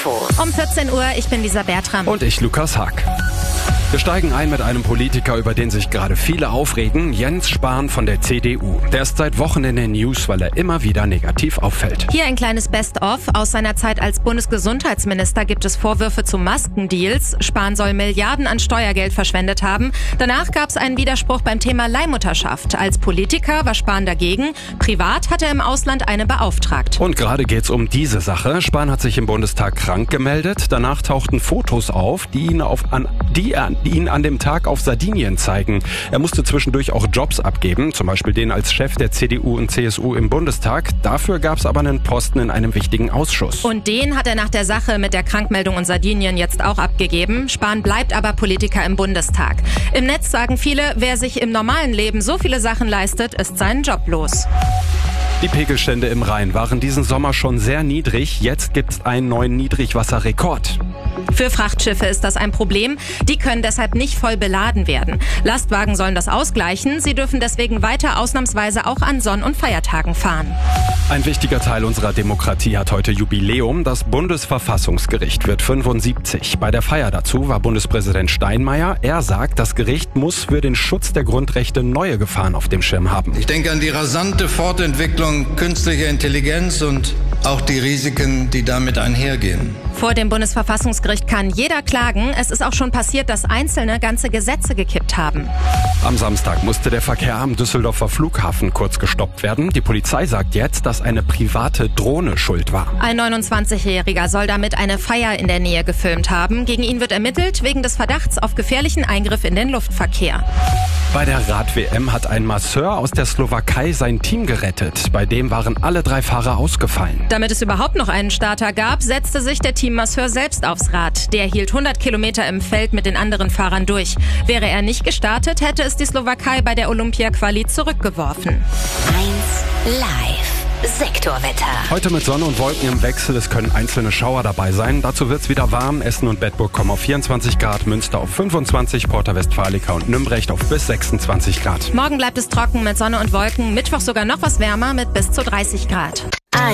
Um 14 Uhr, ich bin Lisa Bertram. Und ich, Lukas Haag. Wir steigen ein mit einem Politiker, über den sich gerade viele aufregen, Jens Spahn von der CDU. Der ist seit Wochen in den News, weil er immer wieder negativ auffällt. Hier ein kleines Best-of. Aus seiner Zeit als Bundesgesundheitsminister gibt es Vorwürfe zu Maskendeals. Spahn soll Milliarden an Steuergeld verschwendet haben. Danach gab es einen Widerspruch beim Thema Leihmutterschaft. Als Politiker war Spahn dagegen. Privat hat er im Ausland eine beauftragt. Und gerade geht's um diese Sache. Spahn hat sich im Bundestag krank gemeldet. Danach tauchten Fotos auf, die ihn an dem Tag auf Sardinien zeigen. Er musste zwischendurch auch Jobs abgeben, zum Beispiel den als Chef der CDU und CSU im Bundestag. Dafür gab es aber einen Posten in einem wichtigen Ausschuss. Und den hat er nach der Sache mit der Krankmeldung in Sardinien jetzt auch abgegeben. Spahn bleibt aber Politiker im Bundestag. Im Netz sagen viele, wer sich im normalen Leben so viele Sachen leistet, ist seinen Job los. Die Pegelstände im Rhein waren diesen Sommer schon sehr niedrig. Jetzt gibt's einen neuen Niedrigwasserrekord. Für Frachtschiffe ist das ein Problem. Die können deshalb nicht voll beladen werden. Lastwagen sollen das ausgleichen. Sie dürfen deswegen weiter ausnahmsweise auch an Sonn- und Feiertagen fahren. Ein wichtiger Teil unserer Demokratie hat heute Jubiläum. Das Bundesverfassungsgericht wird 75. Bei der Feier dazu war Bundespräsident Steinmeier. Er sagt, das Gericht muss für den Schutz der Grundrechte neue Gefahren auf dem Schirm haben. Ich denke an die rasante Fortentwicklung künstlicher Intelligenz und auch die Risiken, die damit einhergehen. Vor dem Bundesverfassungsgericht kann jeder klagen. Es ist auch schon passiert, dass Einzelne ganze Gesetze gekippt haben. Am Samstag musste der Verkehr am Düsseldorfer Flughafen kurz gestoppt werden. Die Polizei sagt jetzt, dass eine private Drohne schuld war. Ein 29-Jähriger soll damit eine Feier in der Nähe gefilmt haben. Gegen ihn wird ermittelt wegen des Verdachts auf gefährlichen Eingriff in den Luftverkehr. Bei der Rad-WM hat ein Masseur aus der Slowakei sein Team gerettet. Bei dem waren alle 3 Fahrer ausgefallen. Damit es überhaupt noch einen Starter gab, setzte sich der Teammasseur selbst aufs Rad. Der hielt 100 Kilometer im Feld mit den anderen Fahrern durch. Wäre er nicht gestartet, hätte es die Slowakei bei der Olympia-Quali zurückgeworfen. 1 Live. Sektorwetter. Heute mit Sonne und Wolken im Wechsel. Es können einzelne Schauer dabei sein. Dazu wird's wieder warm. Essen und Bedburg kommen auf 24 Grad, Münster auf 25, Porta Westfalica und Nümbrecht auf bis 26 Grad. Morgen bleibt es trocken mit Sonne und Wolken. Mittwoch sogar noch was wärmer mit bis zu 30 Grad.